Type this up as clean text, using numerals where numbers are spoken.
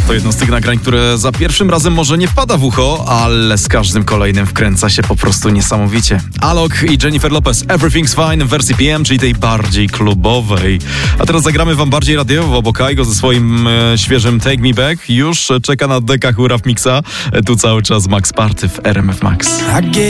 To jedno z tych nagrań, które za pierwszym razem może nie wpada w ucho, ale z każdym kolejnym wkręca się po prostu niesamowicie. Alok i Jennifer Lopez, Everything's Fine w wersji PM, czyli tej bardziej klubowej. A teraz zagramy wam bardziej radiowo, bo Kaigo ze swoim świeżym Take Me Back już czeka na dekach Hura w Mixa. Tu cały czas Max Party w RMF Max.